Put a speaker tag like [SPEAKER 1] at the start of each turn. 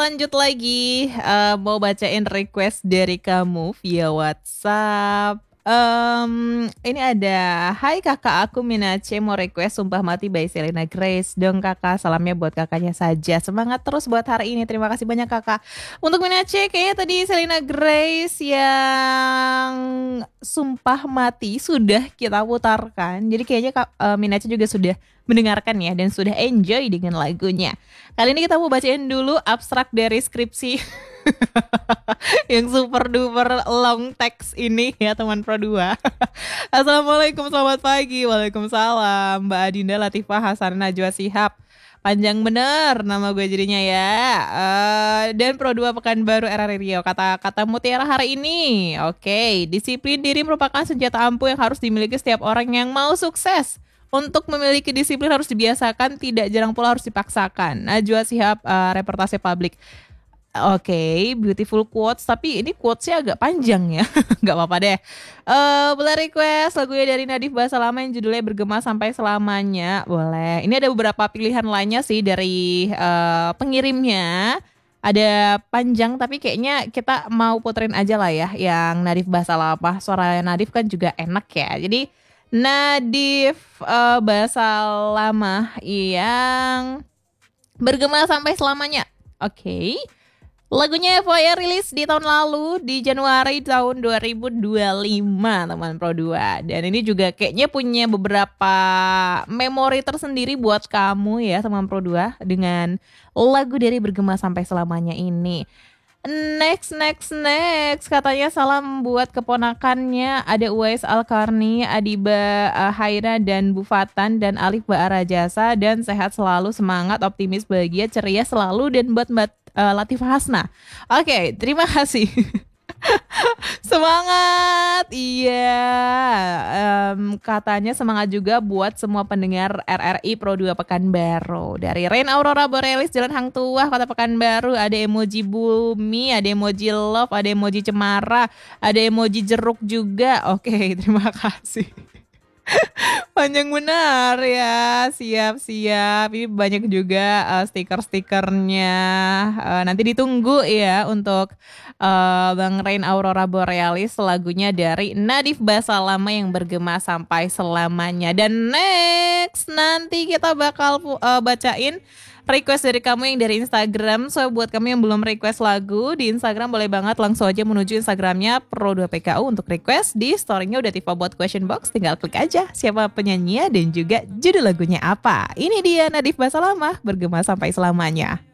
[SPEAKER 1] lanjut lagi. Mau bacain request dari kamu via WhatsApp. Ini ada, hai kakak, aku Minace mau request Sumpah Mati by Selena Grace dong kakak, salamnya buat kakaknya saja. Semangat terus buat hari ini, terima kasih banyak kakak. Untuk Minace, kayaknya tadi Selena Grace yang Sumpah Mati sudah kita putarkan. Jadi kayaknya Minace juga sudah mendengarkan ya dan sudah enjoy dengan lagunya. Kali ini kita mau bacain dulu abstrak dari skripsi yang super duper long text ini ya teman Pro 2. Assalamualaikum, selamat pagi. Waalaikumsalam Mbak Adinda Latifah Hasan Najwa Shihab. Panjang bener nama gue jadinya ya. Dan Pro 2 Pekanbaru RRI Riau. Kata-kata mutiara hari ini. Oke, disiplin diri merupakan senjata ampuh yang harus dimiliki setiap orang yang mau sukses. Untuk memiliki disiplin harus dibiasakan, tidak jarang pula harus dipaksakan. Najwa Shihab, reportase publik. Oke, beautiful quotes, tapi ini quotesnya agak panjang ya. Gak apa-apa deh. Boleh request lagunya dari Nadif Bahasa Lama yang judulnya Bergema Sampai Selamanya. Boleh. Ini ada beberapa pilihan lainnya sih dari pengirimnya. Ada panjang tapi kayaknya kita mau puterin aja lah ya yang Nadif Bahasa Lama. Suara Nadif kan juga enak ya. Jadi Nadif Bahasa Lama yang Bergema Sampai Selamanya. Oke. Lagunya FYI rilis di tahun lalu di Januari tahun 2025 teman Pro 2. Dan ini juga kayaknya punya beberapa memori tersendiri buat kamu ya teman Pro 2 dengan lagu dari Bergema Sampai Selamanya ini. Next. Katanya salam buat keponakannya. Ada Uwais Al-Karni, Adiba Haira dan Bu Fatan dan Alif Ba'ara Jasa. Dan sehat selalu, semangat, optimis, bahagia, ceria selalu. Dan buat Mbak Latifah Hasna. Oke, terima kasih. Semangat. Iya. Katanya semangat juga buat semua pendengar RRI Pro 2 Pekanbaru. Dari Rain Aurora Borealis Jalan Hang Tuah Kota Pekanbaru. Ada emoji bumi, ada emoji love, ada emoji cemara, ada emoji jeruk juga. Oke, terima kasih. Panjang benar ya, siap. Ini banyak juga stiker-stikernya. Nanti ditunggu ya untuk Bang Rain Aurora Borealis, lagunya dari Nadif Bahasa Lama yang Bergema Sampai Selamanya. Dan next nanti kita bakal bacain request dari kamu yang dari Instagram. So buat kamu yang belum request lagu di Instagram, boleh banget langsung aja menuju Instagramnya Pro2PKU untuk request. Di story-nya udah tipe buat question box, tinggal klik aja siapa penyanyinya dan juga judul lagunya apa. Ini dia Nadif Bahasa Lama Bergema Sampai Selamanya.